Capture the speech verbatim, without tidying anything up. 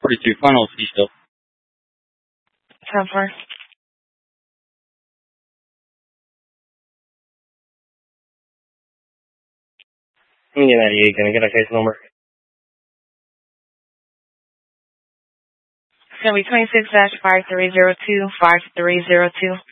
forty-two, final, C still. ten four. I'm getting ninety-eight. Can I get a case number? It's going to be twenty-six dash five three zero two five three zero two.